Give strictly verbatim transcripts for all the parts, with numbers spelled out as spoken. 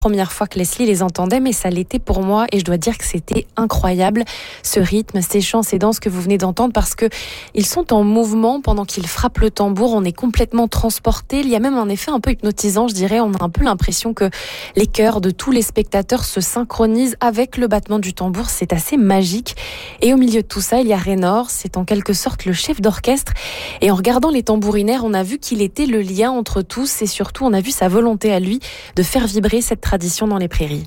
Première fois que Leslie les entendait, mais ça l'était pour moi et je dois dire que c'était incroyable, ce rythme, ces chants, ces danses que vous venez d'entendre, parce que ils sont en mouvement pendant qu'ils frappent le tambour. On est complètement transporté. Il y a même un effet un peu hypnotisant, je dirais. On a un peu l'impression que les cœurs de tous les spectateurs se synchronisent avec le battement du tambour. C'est assez magique. Et au milieu de tout ça, il y a Raynor. C'est en quelque sorte le chef d'orchestre. Et en regardant les tambourinaires, on a vu qu'il était le lien entre tous et surtout, on a vu sa volonté à lui de faire vibrer cette tradition dans les prairies.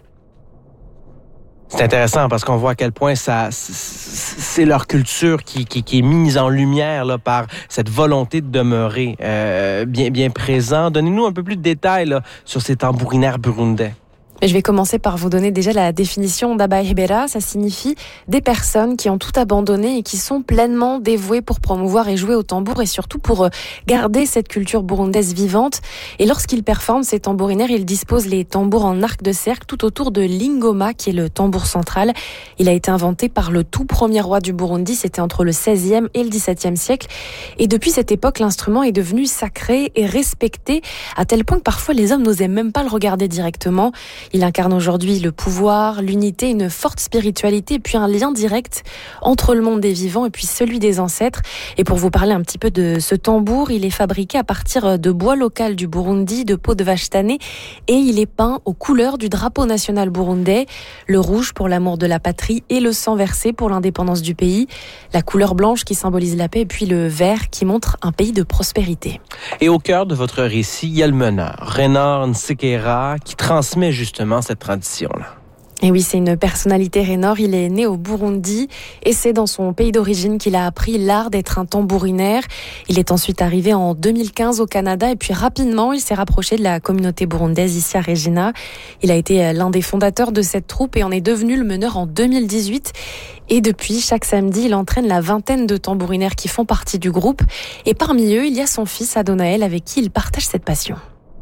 C'est intéressant parce qu'on voit à quel point ça, c'est leur culture qui, qui, qui est mise en lumière là, par cette volonté de demeurer euh, bien, bien présent. Donnez-nous un peu plus de détails là, sur ces tambourinaires burundais. Je vais commencer par vous donner déjà la définition d'Abaihebera. Ça signifie des personnes qui ont tout abandonné et qui sont pleinement dévouées pour promouvoir et jouer au tambour et surtout pour garder cette culture burundaise vivante. Et lorsqu'ils performent, ces tambourinaires, ils disposent les tambours en arc de cercle tout autour de l'ingoma, qui est le tambour central. Il a été inventé par le tout premier roi du Burundi. C'était entre le seizième et le dix-septième siècle. Et depuis cette époque, l'instrument est devenu sacré et respecté à tel point que parfois les hommes n'osaient même pas le regarder directement. Il incarne aujourd'hui le pouvoir, l'unité, une forte spiritualité et puis un lien direct entre le monde des vivants et puis celui des ancêtres. Et pour vous parler un petit peu de ce tambour, il est fabriqué à partir de bois local du Burundi, de peau de vache tannée, et il est peint aux couleurs du drapeau national burundais, le rouge pour l'amour de la patrie et le sang versé pour l'indépendance du pays, la couleur blanche qui symbolise la paix et puis le vert qui montre un pays de prospérité. Et au cœur de votre récit, il y a le meneur, Raynor Nsekera, qui transmet justement cette tradition-là. Et oui, c'est une personnalité, Raynor. Il est né au Burundi et c'est dans son pays d'origine qu'il a appris l'art d'être un tambourinaire. Il est ensuite arrivé en deux mille quinze au Canada et puis rapidement, il s'est rapproché de la communauté burundaise ici à Regina. Il a été l'un des fondateurs de cette troupe et en est devenu le meneur en deux mille dix-huit. Et depuis, chaque samedi, il entraîne la vingtaine de tambourinaires qui font partie du groupe. Et parmi eux, il y a son fils Adonaël avec qui il partage cette passion.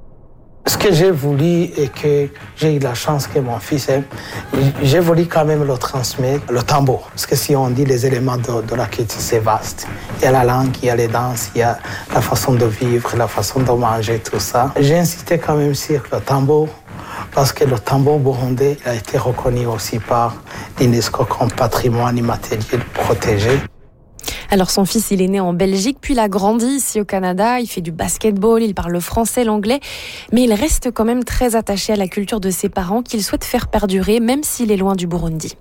Ce que j'ai voulu et que j'ai eu la chance que mon fils aime, j'ai voulu quand même le transmettre, le tambour. Parce que si on dit les éléments de, de la culture, c'est vaste. Il y a la langue, il y a les danses, il y a la façon de vivre, la façon de manger, tout ça. J'ai insisté quand même sur le tambour, parce que le tambour burundais a été reconnu aussi par l'UNESCO comme patrimoine immatériel protégé. Alors son fils, il est né en Belgique, puis il a grandi ici au Canada, il fait du basketball, il parle le français, l'anglais, mais il reste quand même très attaché à la culture de ses parents qu'il souhaite faire perdurer, même s'il est loin du Burundi.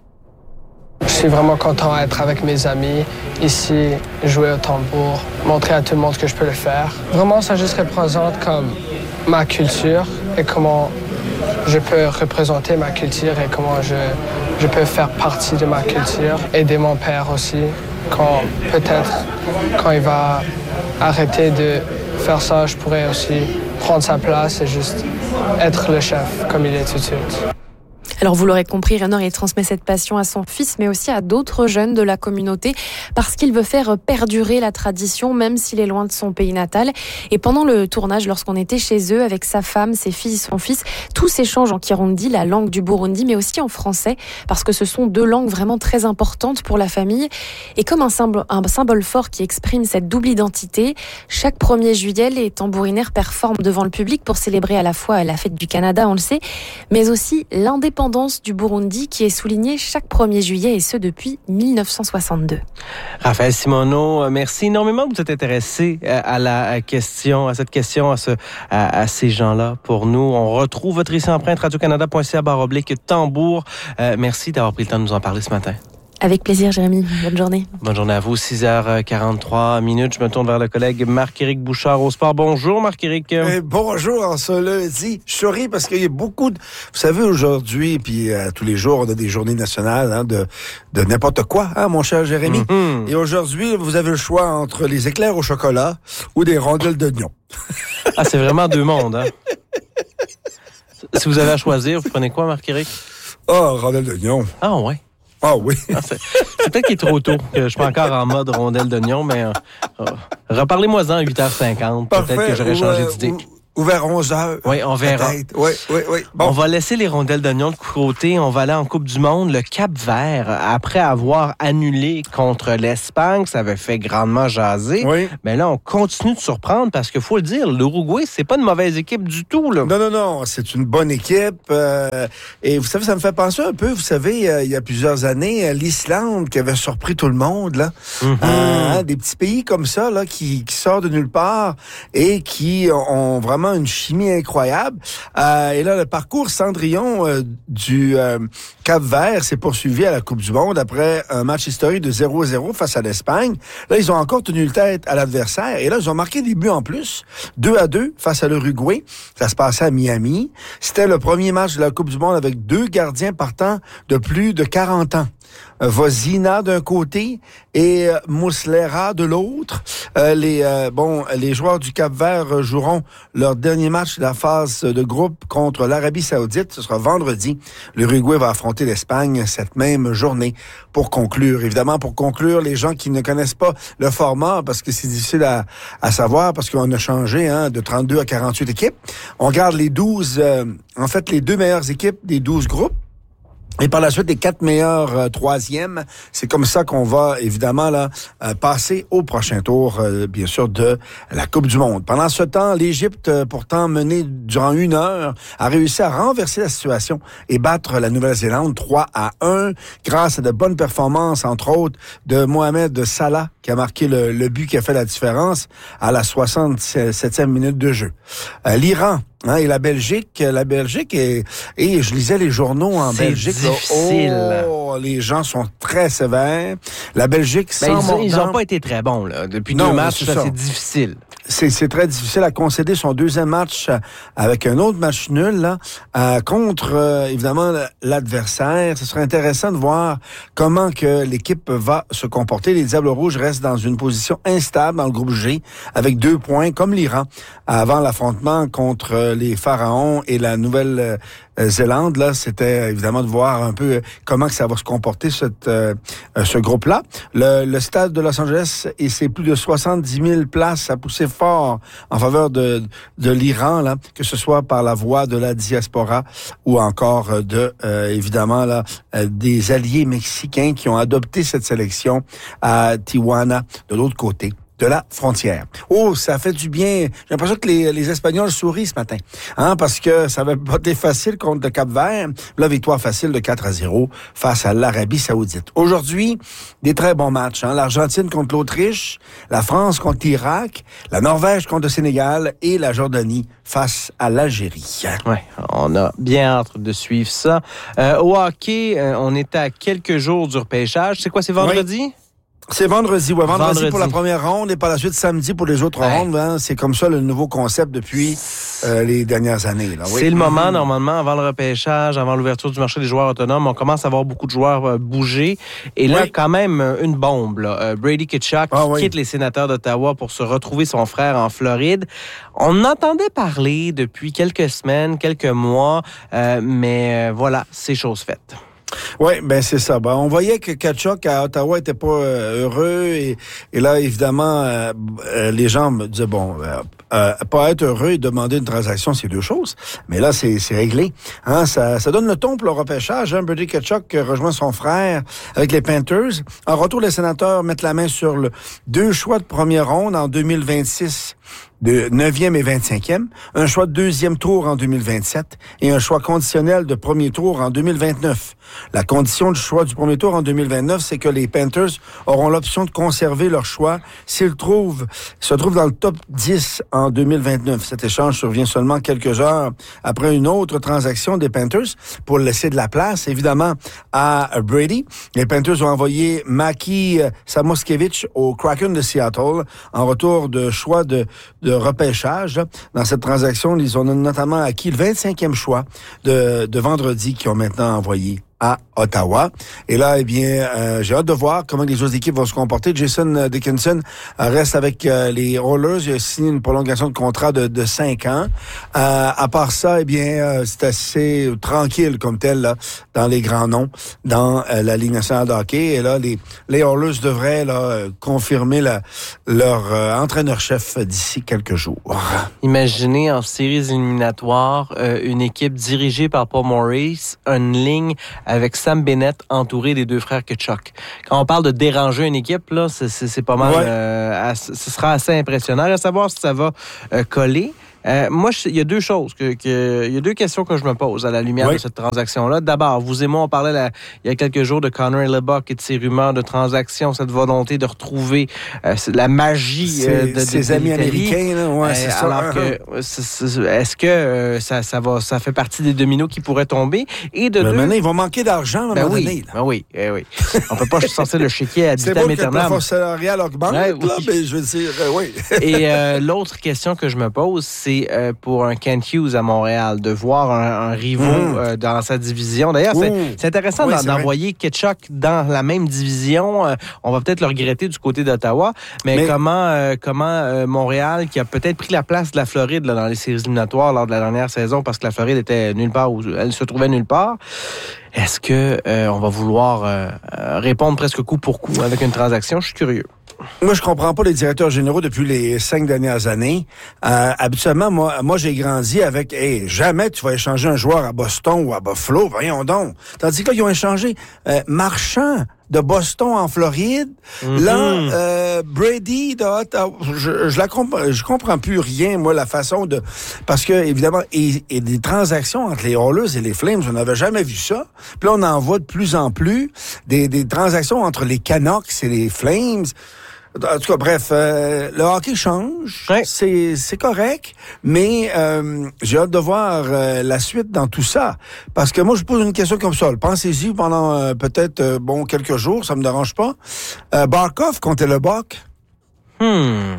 Je suis vraiment content d'être avec mes amis ici, jouer au tambour, montrer à tout le monde que je peux le faire. Vraiment, ça juste représente comme ma culture et comment je peux représenter ma culture et comment je, je peux faire partie de ma culture, aider mon père aussi. Quand peut-être quand il va arrêter de faire ça, je pourrais aussi prendre sa place et juste être le chef comme il est tout de suite. Alors vous l'aurez compris, Raynor il transmet cette passion à son fils, mais aussi à d'autres jeunes de la communauté, parce qu'il veut faire perdurer la tradition, même s'il est loin de son pays natal. Et pendant le tournage, lorsqu'on était chez eux, avec sa femme, ses filles, son fils, tout s'échange en Kirundi, la langue du Burundi, mais aussi en français, parce que ce sont deux langues vraiment très importantes pour la famille. Et comme un symbole, un symbole fort qui exprime cette double identité, chaque premier juillet, les tambourinaires performent devant le public pour célébrer à la fois la fête du Canada, on le sait, mais aussi l'indépendance du Burundi qui est soulignée chaque premier juillet et ce depuis dix-neuf cent soixante-deux. Raphaël Simoneau, merci énormément de vous êtes intéressé à la question, à cette question, à, ce, à, à ces gens-là pour nous. On retrouve votre récit empreinte radio-canada point c a barre oblique tambour. Euh, merci d'avoir pris le temps de nous en parler ce matin. Avec plaisir, Jérémy. Bonne journée. Bonne journée à vous. six heures quarante-trois minutes. Je me tourne vers le collègue Marc-Éric Bouchard au sport. Bonjour, Marc-Éric. Eh, bonjour, en ce lundi. Je souris parce qu'il y a beaucoup de... Vous savez, aujourd'hui, puis euh, tous les jours, on a des journées nationales hein, de, de n'importe quoi, hein, mon cher Jérémy. Mm-hmm. Et aujourd'hui, vous avez le choix entre les éclairs au chocolat ou des rondelles d'oignon. Ah, c'est vraiment deux mondes, hein? Si vous avez à choisir, vous prenez quoi, Marc-Éric? Ah, oh, rondelles d'oignon. Ah, ouais. Ah oui. Ah, c'est, c'est peut-être qu'il est trop tôt, que je suis pas encore en mode rondelle d'oignon, mais euh, reparlez-moi-en à huit heures cinquante. Parfait. Peut-être que j'aurais changé d'idée. ou vers onze heures. Oui, on verra. Peut-être. Oui, oui, oui. Bon. On va laisser les rondelles d'oignon de côté. On va aller en Coupe du Monde. Le Cap-Vert, après avoir annulé contre l'Espagne, ça avait fait grandement jaser. Oui. Mais là, on continue de surprendre parce qu'il faut le dire, l'Uruguay, c'est pas une mauvaise équipe du tout, là. Non, non, non, c'est une bonne équipe. Euh, et vous savez, ça me fait penser un peu, vous savez, euh, il y a plusieurs années, euh, l'Islande qui avait surpris tout le monde, là. Mm-hmm. Euh, des petits pays comme ça, là, qui, qui sortent de nulle part et qui ont vraiment une chimie incroyable. Euh, et là, le parcours Cendrillon euh, du euh, Cap-Vert s'est poursuivi à la Coupe du Monde après un match historique de zéro à zéro face à l'Espagne. Là, ils ont encore tenu le tête à l'adversaire. Et là, ils ont marqué des buts en plus. deux à deux face à l'Uruguay. Ça se passait à Miami. C'était le premier match de la Coupe du Monde avec deux gardiens partant de plus de quarante ans. Vozina d'un côté et euh, Muslera de l'autre. Euh, les euh, bon, les joueurs du Cap-Vert joueront leur dernier match de la phase de groupe contre l'Arabie Saoudite. Ce sera vendredi. L'Uruguay va affronter l'Espagne cette même journée pour conclure. Évidemment, pour conclure, les gens qui ne connaissent pas le format, parce que c'est difficile à, à savoir, parce qu'on a changé hein, de trente-deux à quarante-huit équipes. On garde les douze, euh, en fait, les deux meilleures équipes des douze groupes. Et par la suite, les quatre meilleurs euh, troisièmes, c'est comme ça qu'on va évidemment là euh, passer au prochain tour, euh, bien sûr, de la Coupe du Monde. Pendant ce temps, l'Égypte, euh, pourtant menée durant une heure, a réussi à renverser la situation et battre la Nouvelle-Zélande trois à un grâce à de bonnes performances, entre autres, de Mohamed Salah, qui a marqué le, le but qui a fait la différence à la soixante-septième minute de jeu. Euh, L'Iran, hein, et la Belgique, la Belgique est, et je lisais les journaux en c'est Belgique. Difficile. Là, oh, les gens sont très sévères. La Belgique, sans ben, ils, ils mordant, ont pas été très bons là. Depuis non, deux matchs, c'est, ça, c'est difficile. C'est, c'est très difficile à concéder son deuxième match avec un autre match nul là, euh, contre euh, évidemment l'adversaire. Ce serait intéressant de voir comment que l'équipe va se comporter. Les Diables Rouges restent dans une position instable dans le groupe G avec deux points comme l'Iran avant l'affrontement contre les Pharaons et la Nouvelle Zélande. Là, c'était évidemment de voir un peu comment que ça va se comporter cette, euh, ce groupe-là. Le, le stade de Los Angeles et ses plus de soixante-dix mille places a poussé fort en faveur de, de l'Iran, là, que ce soit par la voie de la diaspora ou encore de, euh, évidemment, là, euh, des alliés mexicains qui ont adopté cette sélection à Tijuana, de l'autre côté de la frontière. Oh, ça fait du bien. J'ai l'impression que les, les Espagnols sourient ce matin, hein, parce que ça avait pas été facile contre le Cap-Vert. La victoire facile de quatre à zéro face à l'Arabie Saoudite. Aujourd'hui, des très bons matchs. Hein. L'Argentine contre l'Autriche, la France contre l'Irak, la Norvège contre le Sénégal et la Jordanie face à l'Algérie. Oui, on a bien hâte de suivre ça. Euh, au hockey, euh, on était à quelques jours du repêchage. C'est quoi, c'est vendredi? Oui. C'est vendredi, ouais. Vendredi, vendredi pour la première ronde et par la suite samedi pour les autres ouais. rondes. Hein. C'est comme ça le nouveau concept depuis euh, les dernières années. Là. Oui. C'est le moment, mmh. normalement, avant le repêchage, avant l'ouverture du marché des joueurs autonomes, on commence à voir beaucoup de joueurs euh, bouger. Et là, oui. quand même, une bombe. Là. Euh, Brady Tkachuk ah, qui oui. quitte les Sénateurs d'Ottawa pour se retrouver son frère en Floride. On entendait parler depuis quelques semaines, quelques mois, euh, mais euh, voilà, c'est chose faite. Oui, ben c'est ça. Ben, on voyait que Tkachuk à Ottawa était pas euh, heureux et, et là, évidemment, euh, euh, les gens me disaient, bon, euh, euh, pas être heureux et demander une transaction, c'est deux choses. Mais là, c'est, c'est réglé. Hein, ça, ça donne le ton pour le repêchage. Hein. Brady Tkachuk rejoint son frère avec les Panthers. En retour, les Sénateurs mettent la main sur le deux choix de première ronde en deux mille vingt-six. De neuvième et vingt-cinquième, un choix de deuxième tour en deux mille vingt-sept et un choix conditionnel de premier tour en deux mille vingt-neuf. La condition du choix du premier tour en deux mille vingt-neuf, c'est que les Panthers auront l'option de conserver leur choix s'ils trouvent, se trouvent dans le top dix en deux mille vingt-neuf. Cet échange survient seulement quelques heures après une autre transaction des Panthers pour laisser de la place, évidemment, à Brady. Les Panthers ont envoyé Maki Samoskevich au Kraken de Seattle en retour de choix de de repêchage. Là. Dans cette transaction, ils ont notamment acquis le vingt-cinquième choix de, de vendredi qu'ils ont maintenant envoyé à Ottawa. Et là, eh bien, euh, j'ai hâte de voir comment les autres équipes vont se comporter. Jason Dickinson euh, reste avec euh, les Oilers. Il a signé une prolongation de contrat de, de cinq ans. Euh, à part ça, eh bien, euh, c'est assez tranquille comme tel là, dans les grands noms dans euh, la Ligue nationale de hockey. Et là, les, les Oilers devraient là, confirmer la, leur euh, entraîneur-chef d'ici quelques jours. Imaginez en séries éliminatoires euh, une équipe dirigée par Paul Maurice, une ligne avec Sam Bennett entouré des deux frères Tkachuk. Quand on parle de déranger une équipe, là, c'est, c'est, c'est pas mal. Ouais. Euh, ce sera assez impressionnant. À savoir si ça va euh, coller. Euh, moi, il y a deux choses, que, que, il y a deux questions que je me pose à la lumière oui. de cette transaction-là. D'abord, vous et moi, on parlait la, il y a quelques jours de Connor Hellebuyck et de ses rumeurs de transaction, cette volonté de retrouver euh, la magie euh, de, de ses amis américains. Là, ouais, euh, c'est ça. Alors que, c'est, c'est, est-ce que euh, ça, ça va, ça fait partie des dominos qui pourraient tomber? Et de ben deux, maintenant, ils vont manquer d'argent à un ben moment oui, donné. Là. Ben oui, eh oui. On peut pas censé le chéquier à vitam aeternam. C'est beau que le plafond salarial augmente, ouais, oui. là, mais je veux dire, euh, oui. Et euh, l'autre question que je me pose, c'est euh, pour un Kent Hughes à Montréal, de voir un, un rivaux mmh. euh, dans sa division. D'ailleurs, mmh. c'est, c'est intéressant oui, d'en, c'est d'envoyer Tkachuk dans la même division. Euh, on va peut-être le regretter du côté d'Ottawa, mais, mais... comment, euh, comment euh, Montréal, qui a peut-être pris la place de la Floride là, dans les séries éliminatoires lors de la dernière saison, parce que la Floride était nulle part, où elle se trouvait nulle part, est-ce que euh, on va vouloir euh, répondre presque coup pour coup avec une transaction? Je suis curieux. Moi, je comprends pas les directeurs généraux depuis les cinq dernières années. Euh, habituellement, moi, moi, j'ai grandi avec, hey, jamais tu vas échanger un joueur à Boston ou à Buffalo, voyons donc. Tandis que là, ils ont échangé euh, Marchand de Boston en Floride. Mm-hmm. Là, euh, Brady de Ottawa. Je, je la comprends, je comprends plus rien, moi, la façon de, parce que, évidemment, et, et des transactions entre les Oilers et les Flames, on n'avait jamais vu ça. Puis là, on en voit de plus en plus des, des transactions entre les Canucks et les Flames. En tout cas, bref, euh, le hockey change, ouais. c'est c'est correct, mais euh, j'ai hâte de voir euh, la suite dans tout ça. Parce que moi, je pose une question comme ça. Pensez-y pendant euh, peut-être euh, bon quelques jours, ça me dérange pas. Euh, Barkov contre Hellebuyck. Hmm.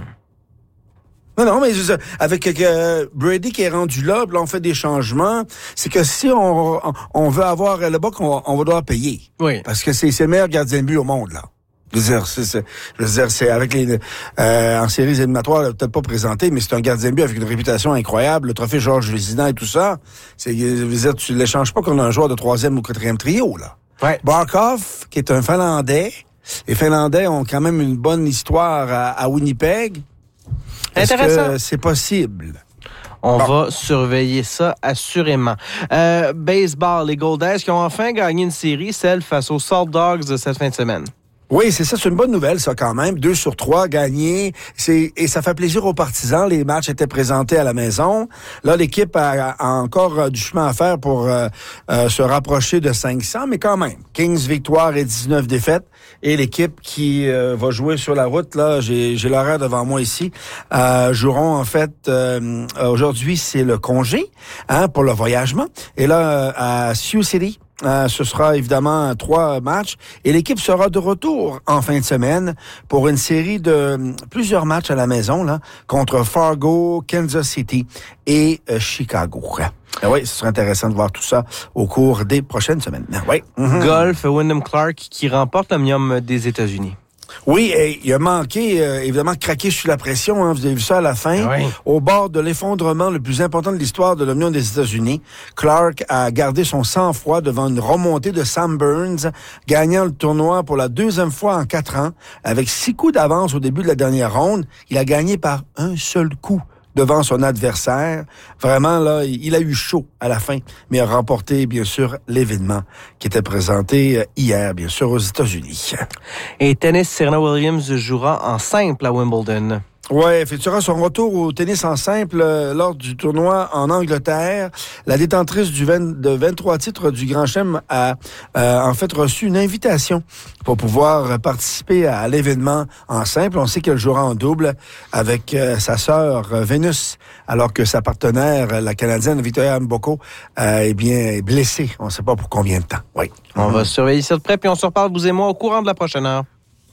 Non, non, mais je, avec euh, Brady qui est rendu là, là, on fait des changements. C'est que si on on veut avoir Hellebuyck, on, on va devoir payer. Oui. Parce que c'est, c'est le meilleur gardien de but au monde, là. Je veux dire, c'est, c'est, je veux dire, c'est avec les euh, en séries éliminatoires, peut-être pas présenté, mais c'est un gardien de but avec une réputation incroyable, le trophée Georges Vézina et tout ça. C'est, je veux dire, tu l'échanges pas comme un joueur de troisième ou quatrième trio, là. Ouais. Barkov, qui est un Finlandais, les Finlandais ont quand même une bonne histoire à, à Winnipeg. Est-ce Intéressant. que c'est possible? On bon. va surveiller ça assurément. Euh, baseball, les Golders qui ont enfin gagné une série, celle face aux Salt Dogs de cette fin de semaine. Oui, c'est ça, c'est une bonne nouvelle, ça, quand même. Deux sur trois gagnés. C'est, et ça fait plaisir aux partisans. Les matchs étaient présentés à la maison. Là, l'équipe a, a encore euh, du chemin à faire pour euh, euh, se rapprocher de cinq cents, mais quand même. quinze victoires et dix-neuf défaites. Et l'équipe qui euh, va jouer sur la route, là, j'ai, j'ai l'horaire devant moi ici, euh, joueront, en fait, euh, aujourd'hui, c'est le congé, hein, pour le voyagement. Et là, à Sioux City, Euh, ce sera évidemment trois matchs et l'équipe sera de retour en fin de semaine pour une série de euh, plusieurs matchs à la maison là contre Fargo, Kansas City et euh, Chicago. Ah oui, ce sera intéressant de voir tout ça au cours des prochaines semaines. Oui. Mm-hmm. Golf, Wyndham Clark qui remporte l'Omnium des États-Unis. Oui, et il a manqué, euh, évidemment, craqué sous la pression. Hein, vous avez vu ça à la fin. Oui. Au bord de l'effondrement le plus important de l'histoire de l'Union des États-Unis, Clark a gardé son sang-froid devant une remontée de Sam Burns, gagnant le tournoi pour la deuxième fois en quatre ans. Avec six coups d'avance au début de la dernière ronde, il a gagné par un seul coup devant son adversaire. Vraiment, là, il a eu chaud à la fin, mais a remporté, bien sûr, l'événement qui était présenté hier, bien sûr, aux États-Unis. Et tennis, Serena Williams jouera en simple à Wimbledon. Oui, effectuera son retour au tennis en simple euh, lors du tournoi en Angleterre. La détentrice du vingt, de vingt-trois titres du Grand Chelem a euh, en fait reçu une invitation pour pouvoir participer à l'événement en simple. On sait qu'elle jouera en double avec euh, sa sœur euh, Vénus, alors que sa partenaire, la Canadienne Victoria Mboko, euh, eh bien, est blessée. On ne sait pas pour combien de temps. Oui. On mm-hmm. va surveiller ça de près, puis on se reparle, vous et moi, au courant de la prochaine heure.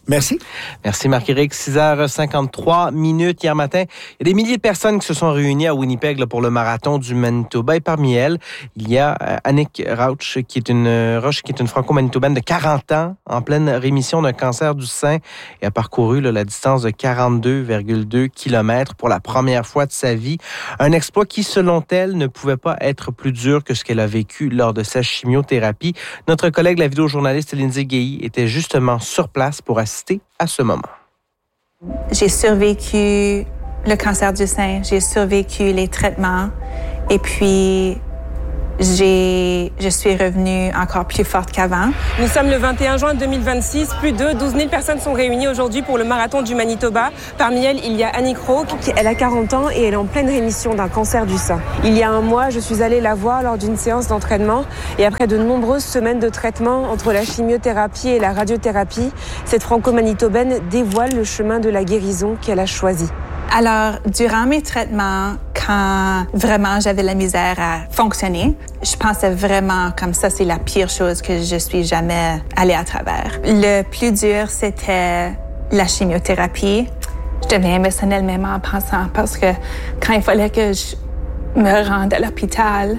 Merci. Merci Marc-Éric. six heures cinquante-trois minutes hier matin. Il y a des milliers de personnes qui se sont réunies à Winnipeg là, pour le marathon du Manitoba. Et parmi elles, il y a euh, Annick Rauch, qui est une euh, Roche, qui est une franco-manitobaine de quarante ans, en pleine rémission d'un cancer du sein, et a parcouru là, la distance de quarante-deux virgule deux kilomètres pour la première fois de sa vie. Un exploit qui, selon elle, ne pouvait pas être plus dur que ce qu'elle a vécu lors de sa chimiothérapie. Notre collègue, la vidéojournaliste Lindsay Guéhi, était justement sur place pour assister à ce moment. J'ai survécu le cancer du sein, j'ai survécu les traitements et puis j'ai, je suis revenue encore plus forte qu'avant. Nous sommes le vingt et un juin deux mille vingt-six. Plus de douze mille personnes sont réunies aujourd'hui pour le marathon du Manitoba. Parmi elles, il y a Annick Rauch. Elle a quarante ans et elle est en pleine rémission d'un cancer du sein. Il y a un mois, je suis allée la voir lors d'une séance d'entraînement. Et après de nombreuses semaines de traitement entre la chimiothérapie et la radiothérapie, cette franco-manitobaine dévoile le chemin de la guérison qu'elle a choisi. Alors, durant mes traitements, quand vraiment j'avais la misère à fonctionner, je pensais vraiment comme ça, c'est la pire chose que je suis jamais allée à travers. Le plus dur, c'était la chimiothérapie. Je devenais émotionnelle même en pensant parce que quand il fallait que je me rende à l'hôpital,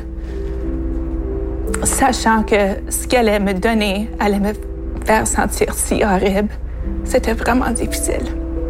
sachant que ce qu'elle allait me donner allait me faire sentir si horrible, c'était vraiment difficile.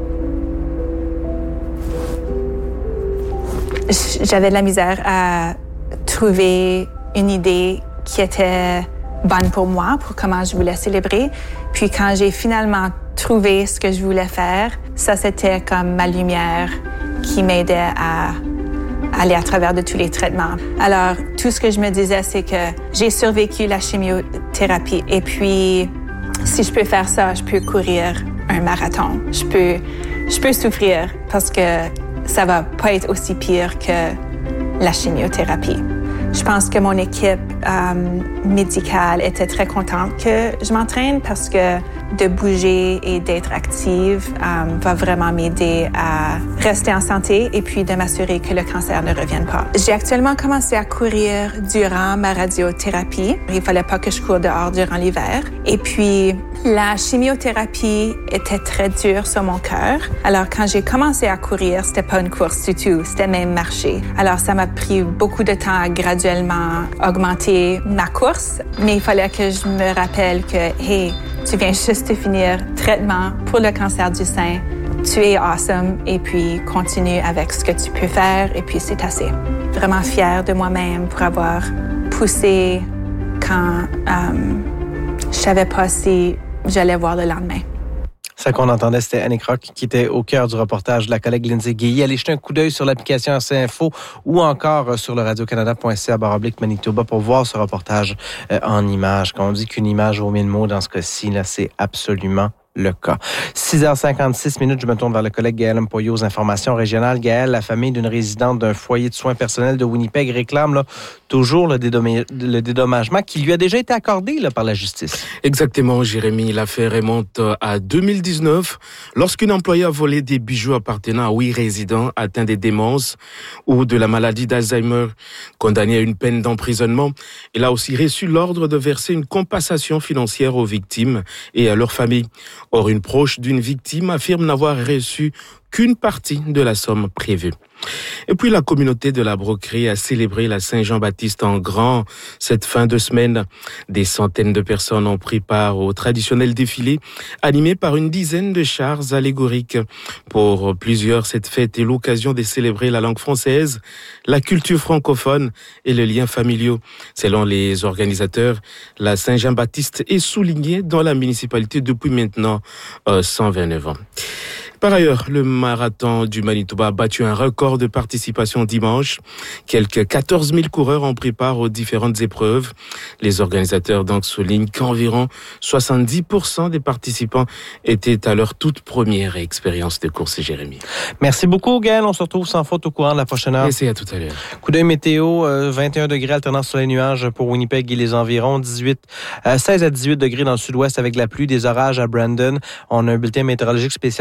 J'avais de la misère à trouver une idée qui était bonne pour moi, pour comment je voulais célébrer. Puis quand j'ai finalement trouvé ce que je voulais faire, ça c'était comme ma lumière qui m'aidait à aller à travers de tous les traitements. Alors tout ce que je me disais, c'est que j'ai survécu la chimiothérapie et puis si je peux faire ça, je peux courir un marathon. Je peux, je peux souffrir parce que ça va pas être aussi pire que la chimiothérapie. Je pense que mon équipe euh, médicale était très contente que je m'entraîne parce que de bouger et d'être active euh, va vraiment m'aider à rester en santé et puis de m'assurer que le cancer ne revienne pas. J'ai actuellement commencé à courir durant ma radiothérapie. Il fallait pas que je cours dehors durant l'hiver. Et puis, la chimiothérapie était très dure sur mon cœur. Alors, quand j'ai commencé à courir, c'était pas une course du tout, c'était même marcher. Alors, ça m'a pris beaucoup de temps à graduellement augmenter ma course. Mais il fallait que je me rappelle que, hey, tu viens juste de finir traitement pour le cancer du sein. Tu es awesome et puis continue avec ce que tu peux faire et puis c'est assez. Vraiment fière de moi-même pour avoir poussé quand euh, je savais pas si j'allais voir le lendemain. Ça qu'on entendait, c'était Annick Rauch qui était au cœur du reportage de la collègue Lindsay Guéhi. Allez jeter un coup d'œil sur l'application R C Info ou encore sur le radio canada point c a barre oblique Manitoba pour voir ce reportage en images. Quand on dit qu'une image vaut mille mots dans ce cas-ci, là, c'est absolument le cas. six heures cinquante-six minutes, je me tourne vers le collègue Gaël Mpoyo aux informations régionales. Gaël, la famille d'une résidente d'un foyer de soins personnels de Winnipeg réclame là, toujours le, dédommage, le dédommagement qui lui a déjà été accordé là, par la justice. Exactement, Jérémy. L'affaire remonte à deux mille dix-neuf, lorsqu'une employée a volé des bijoux appartenant à huit résidents atteints de démence ou de la maladie d'Alzheimer. Condamnée à une peine d'emprisonnement, elle a aussi reçu l'ordre de verser une compensation financière aux victimes et à leurs familles. Or, une proche d'une victime affirme n'avoir reçu qu'une partie de la somme prévue. Et puis la communauté de la Broquerie a célébré la Saint-Jean-Baptiste en grand cette fin de semaine. Des centaines de personnes ont pris part au traditionnel défilé animé par une dizaine de chars allégoriques. Pour plusieurs, cette fête est l'occasion de célébrer la langue française, la culture francophone et les liens familiaux. Selon les organisateurs, la Saint-Jean-Baptiste est soulignée dans la municipalité depuis maintenant euh, cent vingt-neuf ans. Par ailleurs, le marathon du Manitoba a battu un record de participation dimanche. Quelques quatorze mille coureurs ont pris part aux différentes épreuves. Les organisateurs donc soulignent qu'environ soixante-dix pour cent des participants étaient à leur toute première expérience de course, Jérémy. Merci beaucoup, Gaël. On se retrouve sans faute au courant de la prochaine heure. Et c'est à tout à l'heure. Coup d'œil météo, euh, vingt et un degrés alternant sur les nuages pour Winnipeg et les environs, dix-huit, euh, seize à dix-huit degrés dans le sud-ouest avec la pluie, des orages à Brandon. On a un bulletin météorologique spécial pour une bonne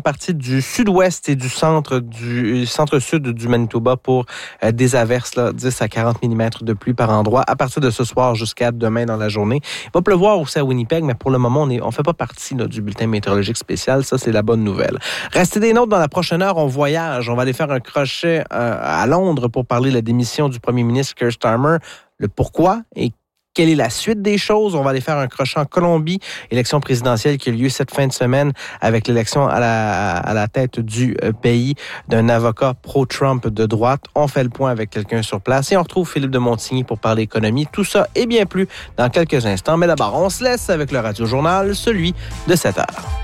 partie du sud-ouest et du centre du centre-sud du Manitoba pour euh, des averses, là, dix à quarante millimètres de pluie par endroit à partir de ce soir jusqu'à demain dans la journée. Il va pleuvoir aussi à Winnipeg, mais pour le moment, on ne on fait pas partie là, du bulletin météorologique spécial. Ça, c'est la bonne nouvelle. Restez des nôtres dans la prochaine heure. On voyage. On va aller faire un crochet euh, à Londres pour parler de la démission du premier ministre Keir Starmer, le pourquoi et quelle est la suite des choses? On va aller faire un crochet en Colombie, élection présidentielle qui a lieu cette fin de semaine avec l'élection à la, à la tête du pays d'un avocat pro-Trump de droite. On fait le point avec quelqu'un sur place et on retrouve Philippe de Montigny pour parler économie. Tout ça et bien plus dans quelques instants. Mais d'abord, on se laisse avec le Radio Journal, celui de sept heures.